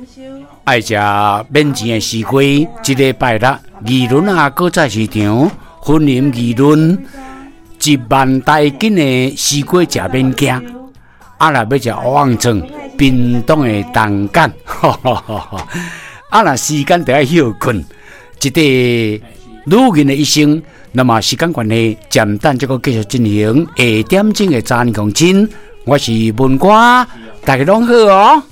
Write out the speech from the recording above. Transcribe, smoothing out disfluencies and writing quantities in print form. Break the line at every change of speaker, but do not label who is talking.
爱食免钱的西瓜，一礼拜六议论啊，果菜市场分饮议论，1万台斤的西瓜食免惊。啊，若要食蚵仔煎，冰冻的冻干，啊，若时间就要休困，一个女人的一生。那么时间关系，暂等这个继续进行下点钟的早年讲真，我是文瓜，大家拢好哦。